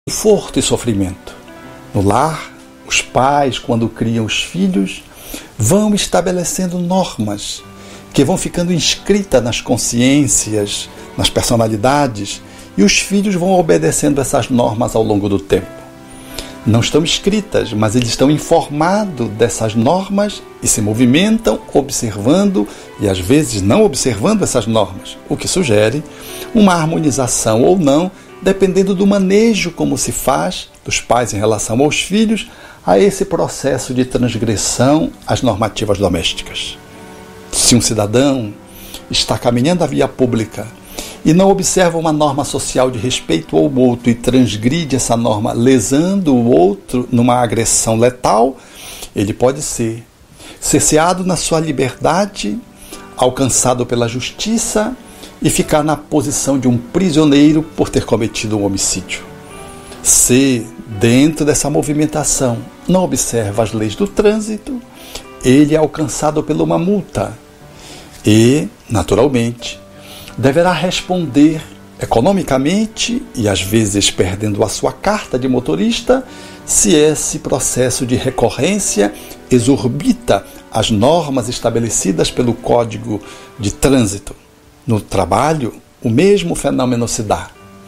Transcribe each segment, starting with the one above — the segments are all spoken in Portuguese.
conforto e sofrimento. No lar, os pais, quando criam os filhos, vão estabelecendo normas que vão ficando inscritas nas consciências, nas personalidades, e os filhos vão obedecendo essas normas ao longo do tempo. Não estão escritas, mas eles estão informados dessas normas e se movimentam observando e às vezes não observando essas normas, o que sugere uma harmonização ou não, dependendo do manejo como se faz dos pais em relação aos filhos a esse processo de transgressão às normativas domésticas. Se um cidadão está caminhando a via pública e não observa uma norma social de respeito ao outro e transgride essa norma, lesando o outro numa agressão letal, ele pode ser cerceado na sua liberdade, alcançado pela justiça e ficar na posição de um prisioneiro por ter cometido um homicídio. Se, dentro dessa movimentação, não observa as leis do trânsito, ele é alcançado por uma multa e, naturalmente, deverá responder economicamente e, às vezes, perdendo a sua carta de motorista, se esse processo de recorrência exorbita as normas estabelecidas pelo Código de Trânsito. No trabalho, o mesmo fenômeno se dá.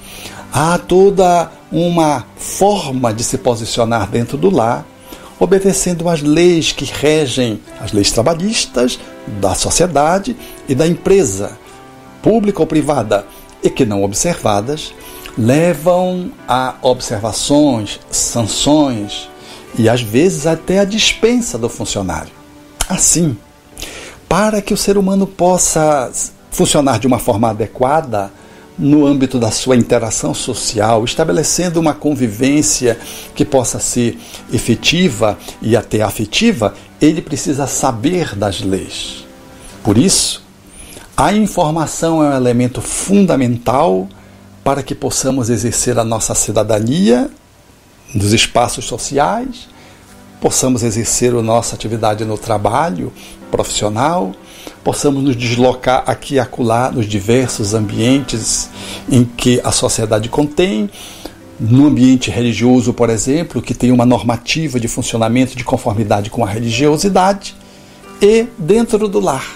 Há toda uma forma de se posicionar dentro do lar, obedecendo às leis que regem as leis trabalhistas, da sociedade e da empresa, pública ou privada, e que não observadas, levam a observações, sanções e às vezes até a dispensa do funcionário. Assim, para que o ser humano possa funcionar de uma forma adequada no âmbito da sua interação social, estabelecendo uma convivência que possa ser efetiva e até afetiva, ele precisa saber das leis. Por isso, a informação é um elemento fundamental para que possamos exercer a nossa cidadania nos espaços sociais, possamos exercer a nossa atividade no trabalho profissional, possamos nos deslocar aqui e acolá nos diversos ambientes em que a sociedade contém, no ambiente religioso, por exemplo, que tem uma normativa de funcionamento de conformidade com a religiosidade, e dentro do lar.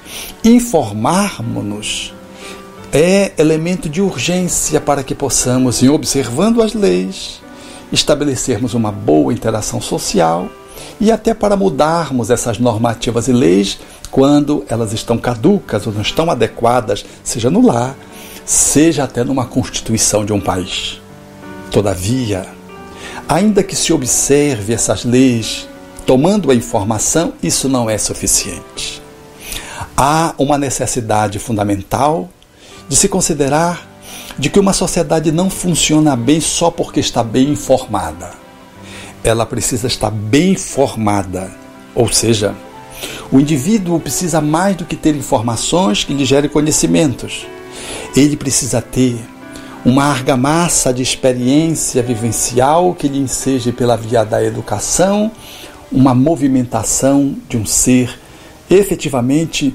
Informarmos-nos é elemento de urgência para que possamos, em observando as leis, estabelecermos uma boa interação social e até para mudarmos essas normativas e leis quando elas estão caducas ou não estão adequadas, seja no lar, seja até numa constituição de um país. Todavia, ainda que se observe essas leis, tomando a informação, isso não é suficiente. Há uma necessidade fundamental de se considerar de que uma sociedade não funciona bem só porque está bem informada. Ela precisa estar bem formada, ou seja, o indivíduo precisa mais do que ter informações que lhe gerem conhecimentos. Ele precisa ter uma argamassa de experiência vivencial que lhe enseje pela via da educação uma movimentação de um ser efetivamente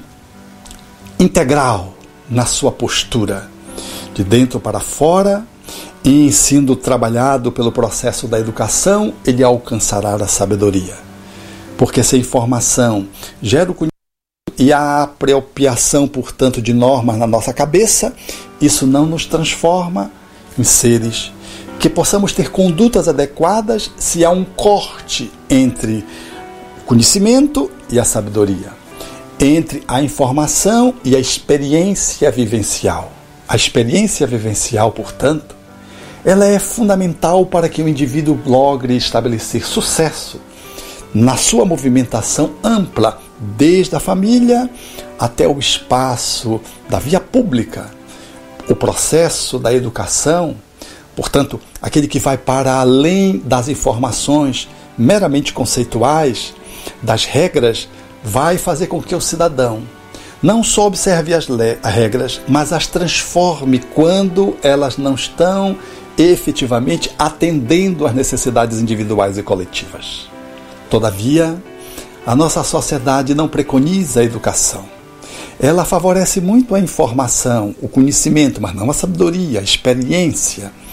integral na sua postura, de dentro para fora, e sendo trabalhado pelo processo da educação, ele alcançará a sabedoria. Porque se a informação gera o conhecimento e a apropriação, portanto, de normas na nossa cabeça, isso não nos transforma em seres que possamos ter condutas adequadas se há um corte entre o conhecimento e a sabedoria, entre a informação e a experiência vivencial. A experiência vivencial, portanto, ela é fundamental para que o indivíduo logre estabelecer sucesso na sua movimentação ampla, desde a família até o espaço da via pública, o processo da educação, portanto, aquele que vai para além das informações meramente conceituais, das regras, vai fazer com que o cidadão não só observe as regras, mas as transforme quando elas não estão efetivamente atendendo às necessidades individuais e coletivas. Todavia, a nossa sociedade não preconiza a educação. Ela favorece muito a informação, o conhecimento, mas não a sabedoria, a experiência.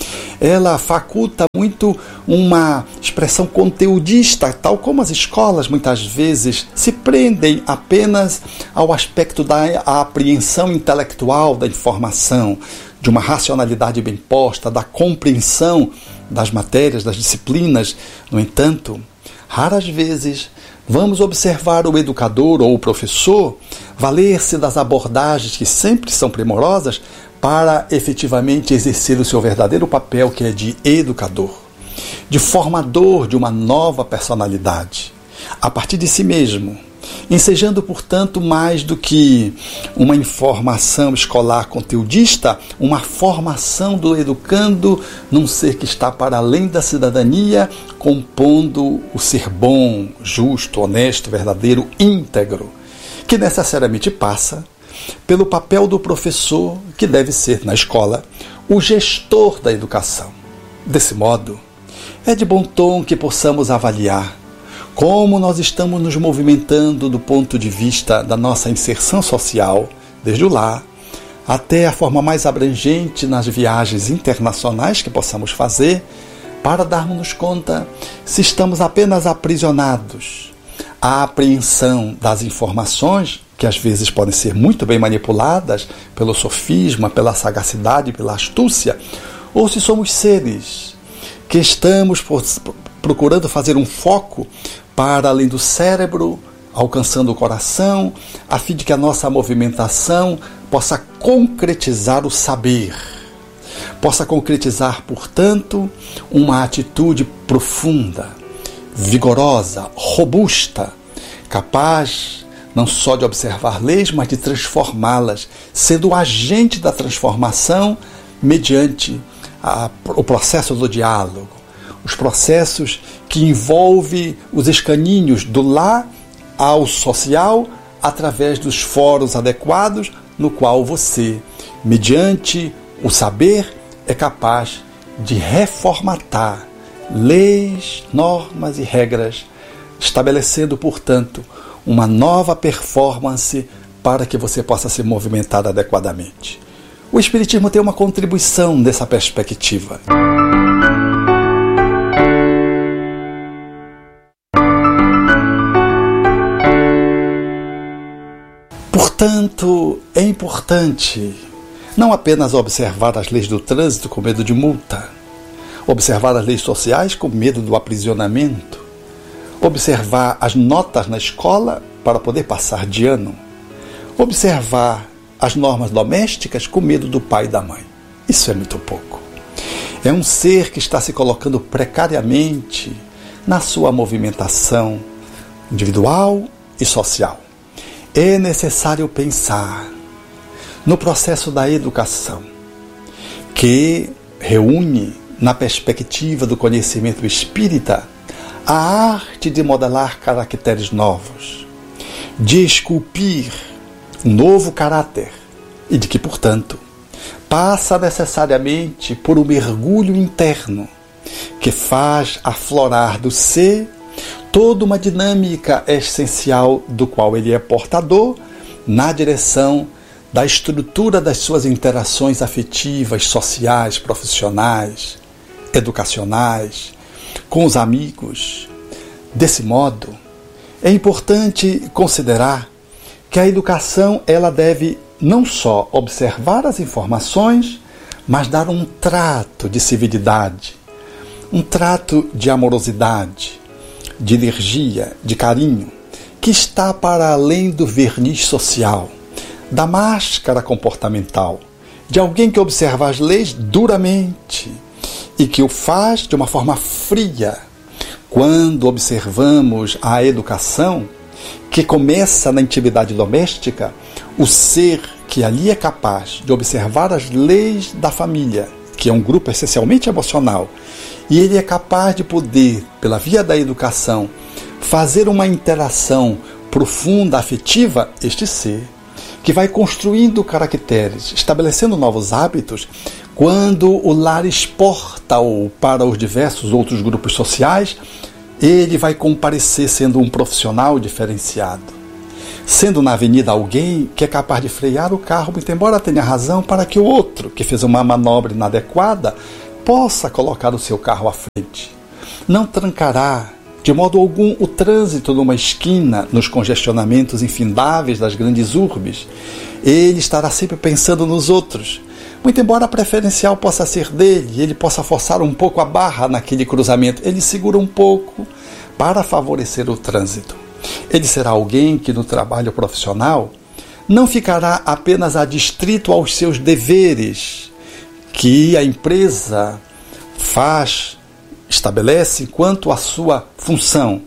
Ela faculta muito uma expressão conteudista, tal como as escolas muitas vezes se prendem apenas ao aspecto da apreensão intelectual da informação, de uma racionalidade bem posta, da compreensão das matérias, das disciplinas. No entanto, raras vezes vamos observar o educador ou o professor valer-se das abordagens que sempre são primorosas para efetivamente exercer o seu verdadeiro papel, que é de educador, de formador de uma nova personalidade, a partir de si mesmo, ensejando, portanto, mais do que uma informação escolar conteudista, uma formação do educando num ser que está para além da cidadania, compondo o ser bom, justo, honesto, verdadeiro, íntegro, que necessariamente passa pelo papel do professor, que deve ser, na escola, o gestor da educação. Desse modo, é de bom tom que possamos avaliar como nós estamos nos movimentando do ponto de vista da nossa inserção social, desde o lar, até a forma mais abrangente nas viagens internacionais que possamos fazer, para darmos conta se estamos apenas aprisionados à apreensão das informações, que às vezes podem ser muito bem manipuladas pelo sofisma, pela sagacidade, pela astúcia, ou se somos seres que estamos procurando fazer um foco para além do cérebro, alcançando o coração, a fim de que a nossa movimentação possa concretizar o saber, possa concretizar, portanto, uma atitude profunda, vigorosa, robusta, capaz não só de observar leis, mas de transformá-las, sendo o agente da transformação mediante o processo do diálogo, os processos que envolvem os escaninhos do lar ao social, através dos fóruns adequados, no qual você, mediante o saber, é capaz de reformatar leis, normas e regras, estabelecendo, portanto, uma nova performance para que você possa se movimentar adequadamente. O Espiritismo tem uma contribuição nessa perspectiva. Portanto, é importante não apenas observar as leis do trânsito com medo de multa, observar as leis sociais com medo do aprisionamento, observar as notas na escola para poder passar de ano, observar as normas domésticas com medo do pai e da mãe. Isso é muito pouco. É um ser que está se colocando precariamente na sua movimentação individual e social. É necessário pensar no processo da educação, que reúne, na perspectiva do conhecimento espírita, a arte de modelar caracteres novos, de esculpir um novo caráter e de que, portanto, passa necessariamente por um mergulho interno que faz aflorar do ser toda uma dinâmica essencial do qual ele é portador na direção da estrutura das suas interações afetivas, sociais, profissionais, educacionais, com os amigos. Desse modo, é importante considerar que a educação ela deve não só observar as informações, mas dar um trato de civilidade, um trato de amorosidade, de energia, de carinho, que está para além do verniz social, da máscara comportamental, de alguém que observa as leis duramente e que o faz de uma forma fria. Quando observamos a educação, que começa na intimidade doméstica, o ser que ali é capaz de observar as leis da família, que é um grupo essencialmente emocional, e ele é capaz de poder, pela via da educação, fazer uma interação profunda, afetiva, este ser, que vai construindo caracteres, estabelecendo novos hábitos, quando o lar exporta-o para os diversos outros grupos sociais, ele vai comparecer sendo um profissional diferenciado, sendo na avenida alguém que é capaz de frear o carro, muito embora tenha razão, para que o outro, que fez uma manobra inadequada, possa colocar o seu carro à frente. Não trancará de modo algum o trânsito numa esquina, nos congestionamentos infindáveis das grandes urbes. Ele estará sempre pensando nos outros. Muito embora a preferencial possa ser dele, ele possa forçar um pouco a barra naquele cruzamento, ele segura um pouco para favorecer o trânsito. Ele será alguém que no trabalho profissional não ficará apenas adstrito aos seus deveres que a empresa estabelece quanto à sua função.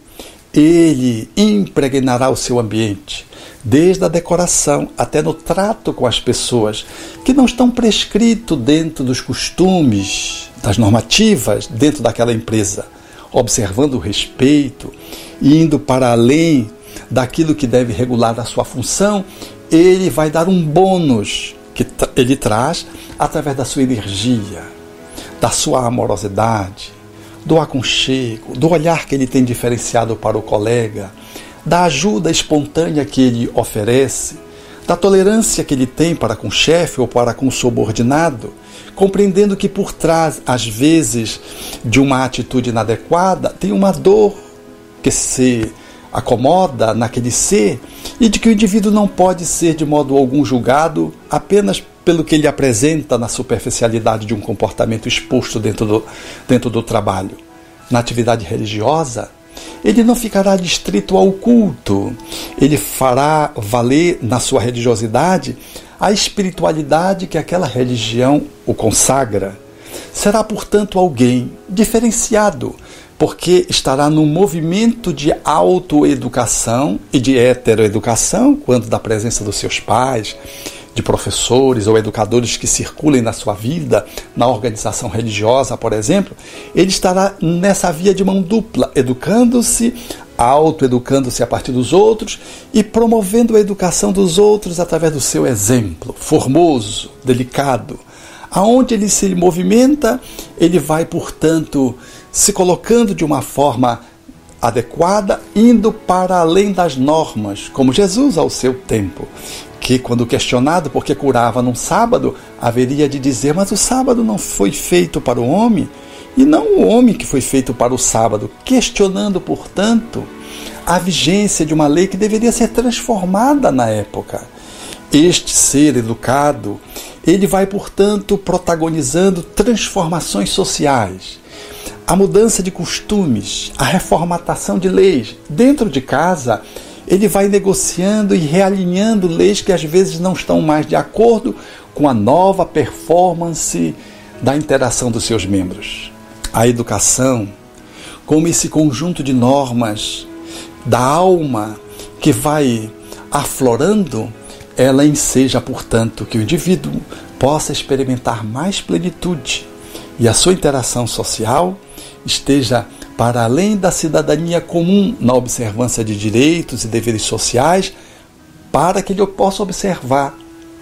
Ele impregnará o seu ambiente, desde a decoração até no trato com as pessoas, que não estão prescritos dentro dos costumes, das normativas dentro daquela empresa, observando o respeito, indo para além daquilo que deve regular a sua função. Ele vai dar um bônus que ele traz através da sua energia, da sua amorosidade, do aconchego, do olhar que ele tem diferenciado para o colega, da ajuda espontânea que ele oferece, da tolerância que ele tem para com o chefe ou para com o subordinado, compreendendo que por trás, às vezes, de uma atitude inadequada, tem uma dor que se acomoda naquele ser e de que o indivíduo não pode ser de modo algum julgado apenas pelo que ele apresenta na superficialidade de um comportamento exposto dentro do trabalho. Na atividade religiosa, ele não ficará adstrito ao culto, ele fará valer na sua religiosidade a espiritualidade que aquela religião o consagra. Será, portanto, alguém diferenciado, porque estará num movimento de autoeducação e de heteroeducação, quando da presença dos seus pais, de professores ou educadores que circulem na sua vida, na organização religiosa, por exemplo, ele estará nessa via de mão dupla, educando-se, autoeducando-se a partir dos outros e promovendo a educação dos outros através do seu exemplo, formoso, delicado. Aonde ele se movimenta, ele vai, portanto, se colocando de uma forma adequada, indo para além das normas, como Jesus ao seu tempo, que quando questionado por que curava num sábado, haveria de dizer, mas o sábado não foi feito para o homem, e não o homem que foi feito para o sábado, questionando, portanto, a vigência de uma lei que deveria ser transformada na época. Este ser educado, ele vai, portanto, protagonizando transformações sociais, a mudança de costumes, a reformatação de leis. Dentro de casa, ele vai negociando e realinhando leis que às vezes não estão mais de acordo com a nova performance da interação dos seus membros. A educação, como esse conjunto de normas da alma que vai aflorando, ela enseja, portanto, que o indivíduo possa experimentar mais plenitude e a sua interação social esteja para além da cidadania comum na observância de direitos e deveres sociais, para que ele possa observar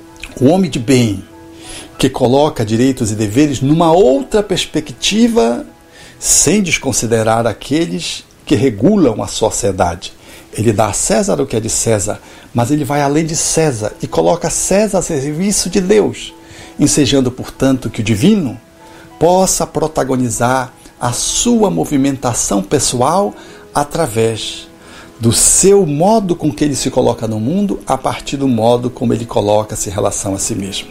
o homem de bem, que coloca direitos e deveres numa outra perspectiva, sem desconsiderar aqueles que regulam a sociedade. Ele dá a César o que é de César, mas ele vai além de César e coloca César a serviço de Deus, ensejando, portanto, que o divino possa protagonizar a sua movimentação pessoal através do seu modo com que ele se coloca no mundo, a partir do modo como ele coloca-se em relação a si mesmo.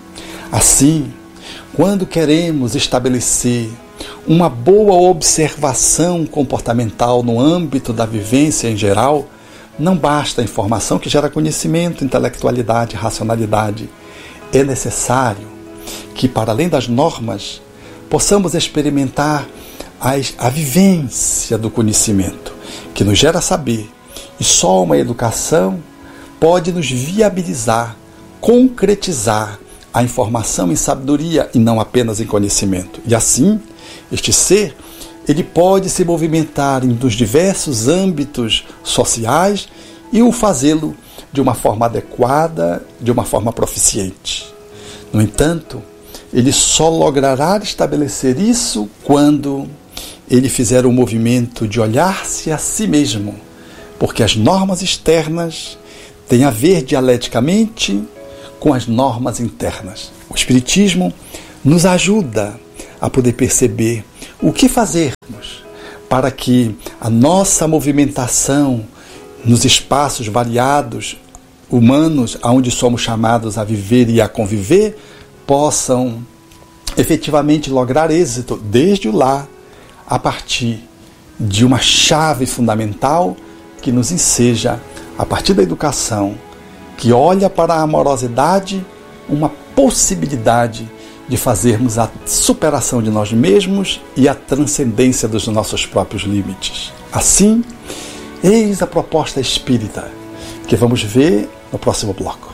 Assim, quando queremos estabelecer uma boa observação comportamental no âmbito da vivência em geral, não basta a informação que gera conhecimento, intelectualidade, racionalidade. É necessário que, para além das normas, possamos experimentar a vivência do conhecimento, que nos gera saber, e só uma educação pode nos viabilizar, concretizar a informação em sabedoria e não apenas em conhecimento. E assim, este ser, ele pode se movimentar nos diversos âmbitos sociais e o fazê-lo de uma forma adequada, de uma forma proficiente. No entanto, ele só logrará estabelecer isso quando ele fizer o movimento de olhar-se a si mesmo, porque as normas externas têm a ver dialeticamente com as normas internas. O Espiritismo nos ajuda a poder perceber o que fazermos para que a nossa movimentação nos espaços variados humanos, onde somos chamados a viver e a conviver, possam efetivamente lograr êxito desde o lar, a partir de uma chave fundamental que nos enseja, a partir da educação, que olha para a amorosidade, uma possibilidade de fazermos a superação de nós mesmos e a transcendência dos nossos próprios limites. Assim, eis a proposta espírita, que vamos ver no próximo bloco.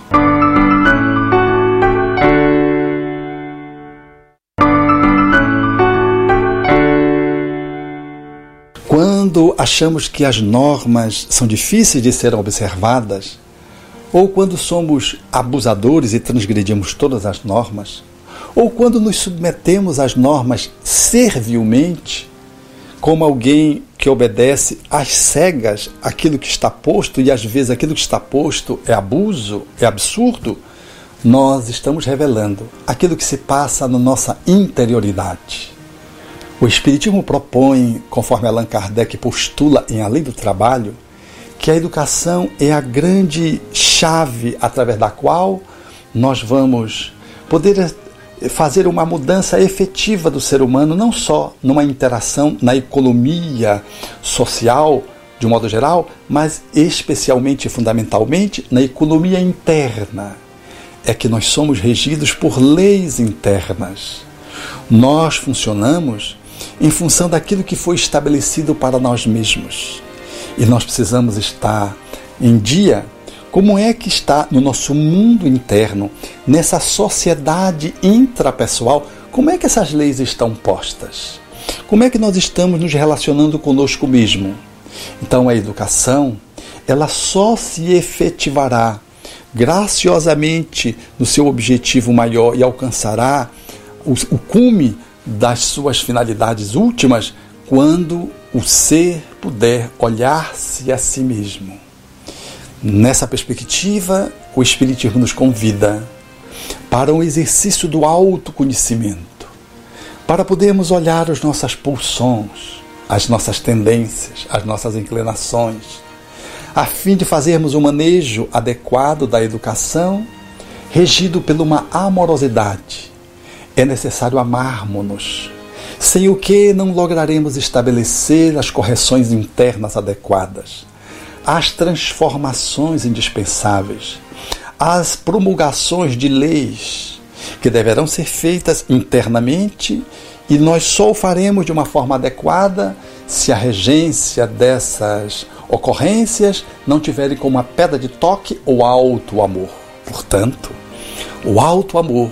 Quando achamos que as normas são difíceis de serem observadas, ou quando somos abusadores e transgredimos todas as normas, ou quando nos submetemos às normas servilmente, como alguém que obedece às cegas aquilo que está posto, e às vezes aquilo que está posto é abuso, é absurdo, nós estamos revelando aquilo que se passa na nossa interioridade. O Espiritismo propõe, conforme Allan Kardec postula em A Lei do Trabalho, que a educação é a grande chave através da qual nós vamos poder fazer uma mudança efetiva do ser humano, não só numa interação na economia social, de um modo geral, mas especialmente e fundamentalmente na economia interna. É que nós somos regidos por leis internas. Nós funcionamos em função daquilo que foi estabelecido para nós mesmos. E nós precisamos estar em dia como é que está no nosso mundo interno, nessa sociedade intrapessoal, como é que essas leis estão postas? Como é que nós estamos nos relacionando conosco mesmo? Então a educação, ela só se efetivará graciosamente no seu objetivo maior e alcançará o cume das suas finalidades últimas quando o ser puder olhar-se a si mesmo. Nessa perspectiva, o Espiritismo nos convida para um exercício do autoconhecimento, para podermos olhar as nossas pulsões, as nossas tendências, as nossas inclinações, a fim de fazermos um manejo adequado da educação, regido por uma amorosidade. É necessário amarmos-nos, sem o que não lograremos estabelecer as correções internas adequadas, as transformações indispensáveis, as promulgações de leis que deverão ser feitas internamente, e nós só o faremos de uma forma adequada se a regência dessas ocorrências não tiverem como uma pedra de toque o alto amor. Portanto, o alto amor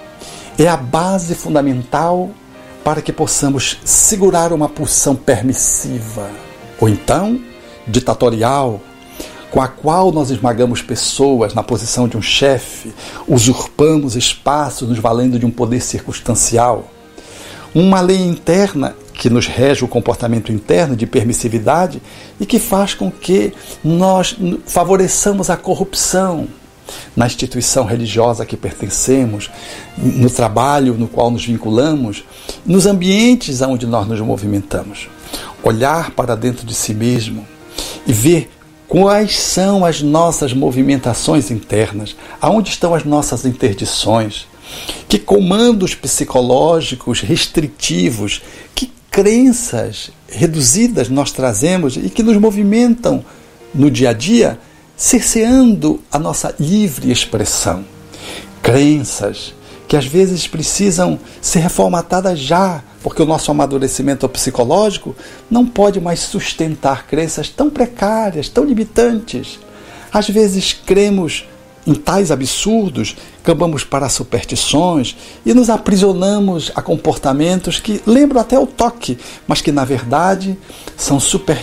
é a base fundamental para que possamos segurar uma pulsão permissiva, ou então ditatorial, com a qual nós esmagamos pessoas na posição de um chefe, usurpamos espaços nos valendo de um poder circunstancial. Uma lei interna que nos rege o comportamento interno de permissividade e que faz com que nós favoreçamos a corrupção na instituição religiosa a que pertencemos, no trabalho no qual nos vinculamos, nos ambientes onde nós nos movimentamos. Olhar para dentro de si mesmo e ver quais são as nossas movimentações internas, aonde estão as nossas interdições, que comandos psicológicos restritivos, que crenças reduzidas nós trazemos e que nos movimentam no dia a dia, cerceando a nossa livre expressão. Crenças que às vezes precisam ser reformatadas já, porque o nosso amadurecimento psicológico não pode mais sustentar crenças tão precárias, tão limitantes. Às vezes cremos em tais absurdos, caminhamos para superstições e nos aprisionamos a comportamentos que lembram até o toque, mas que na verdade são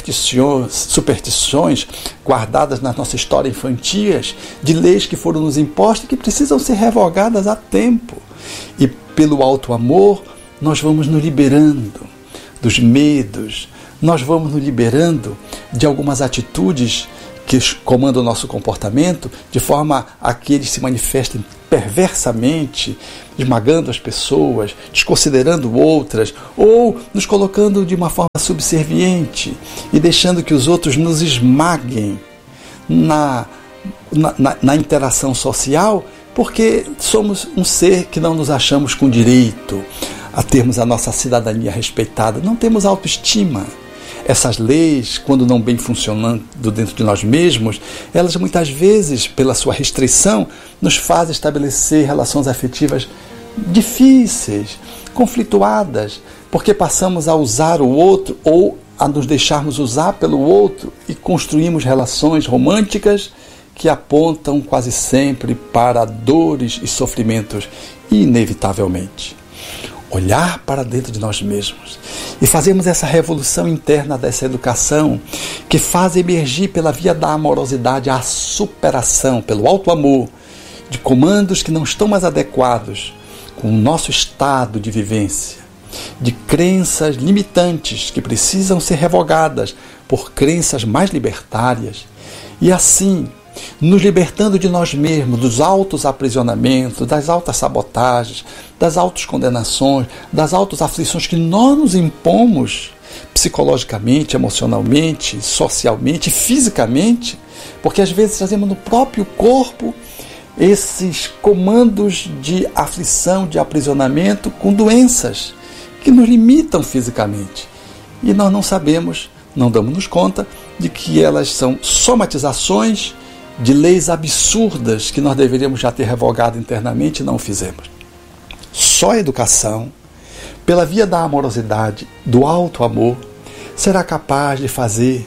superstições guardadas na nossa história infantil, de leis que foram nos impostas e que precisam ser revogadas a tempo. E pelo alto amor nós vamos nos liberando dos medos, nós vamos nos liberando de algumas atitudes que comandam o nosso comportamento, de forma a que eles se manifestem perversamente, esmagando as pessoas, desconsiderando outras, ou nos colocando de uma forma subserviente e deixando que os outros nos esmaguem na interação social, porque somos um ser que não nos achamos com direito a termos a nossa cidadania respeitada, não temos autoestima. Essas leis, quando não bem funcionando dentro de nós mesmos, elas muitas vezes, pela sua restrição, nos fazem estabelecer relações afetivas difíceis, conflituadas, porque passamos a usar o outro ou a nos deixarmos usar pelo outro e construímos relações românticas que apontam quase sempre para dores e sofrimentos, inevitavelmente. Olhar para dentro de nós mesmos e fazermos essa revolução interna dessa educação que faz emergir pela via da amorosidade a superação, pelo alto amor, de comandos que não estão mais adequados com o nosso estado de vivência, de crenças limitantes que precisam ser revogadas por crenças mais libertárias, e assim, nos libertando de nós mesmos, dos altos aprisionamentos, das altas sabotagens, das altas condenações, das altas aflições que nós nos impomos psicologicamente, emocionalmente, socialmente, fisicamente, porque às vezes trazemos no próprio corpo esses comandos de aflição, de aprisionamento com doenças que nos limitam fisicamente. E nós não sabemos, não damos-nos conta de que elas são somatizações de leis absurdas que nós deveríamos já ter revogado internamente e não o fizemos. Só a educação, pela via da amorosidade, do alto amor, será capaz de fazer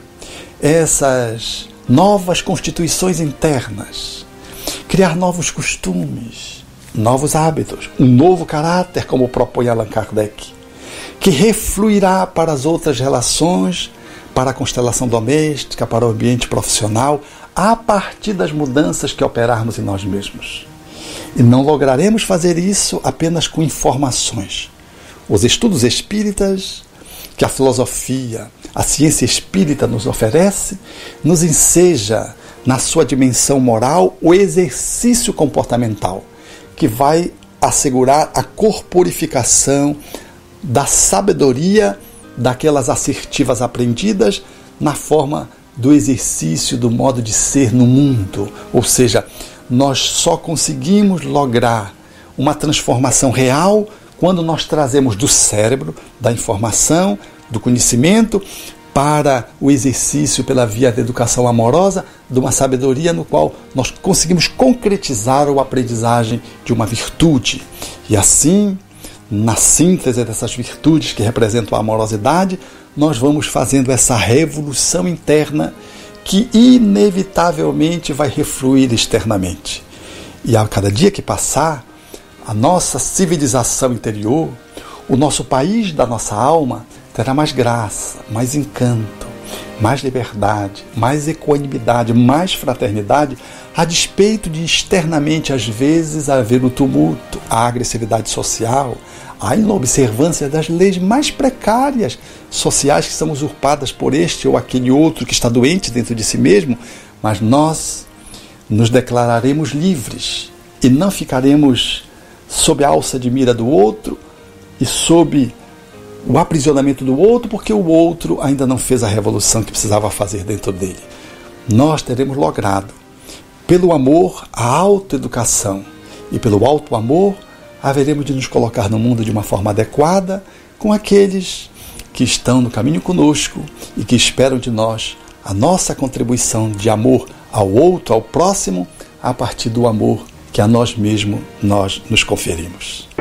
essas novas constituições internas, criar novos costumes, novos hábitos, um novo caráter, como propõe Allan Kardec, que refluirá para as outras relações, para a constelação doméstica, para o ambiente profissional, a partir das mudanças que operarmos em nós mesmos. E não lograremos fazer isso apenas com informações. Os estudos espíritas, que a filosofia, a ciência espírita nos oferece, nos enseja, na sua dimensão moral, o exercício comportamental, que vai assegurar a corporificação da sabedoria daquelas assertivas aprendidas na forma do exercício do modo de ser no mundo. Ou seja, nós só conseguimos lograr uma transformação real quando nós trazemos do cérebro, da informação, do conhecimento, para o exercício pela via da educação amorosa, de uma sabedoria no qual nós conseguimos concretizar a aprendizagem de uma virtude. E assim, na síntese dessas virtudes que representam a amorosidade, nós vamos fazendo essa revolução interna que inevitavelmente vai refluir externamente. E a cada dia que passar, a nossa civilização interior, o nosso país da nossa alma, terá mais graça, mais encanto, mais liberdade, mais equanimidade, mais fraternidade, a despeito de externamente, às vezes, haver o tumulto, a agressividade social, a inobservância das leis mais precárias sociais que são usurpadas por este ou aquele outro que está doente dentro de si mesmo, mas nós nos declararemos livres e não ficaremos sob a alça de mira do outro e sob o aprisionamento do outro, porque o outro ainda não fez a revolução que precisava fazer dentro dele. Nós teremos logrado, pelo amor, a autoeducação, e pelo alto amor, haveremos de nos colocar no mundo de uma forma adequada com aqueles que estão no caminho conosco e que esperam de nós a nossa contribuição de amor ao outro, ao próximo, a partir do amor que a nós mesmos nós nos conferimos.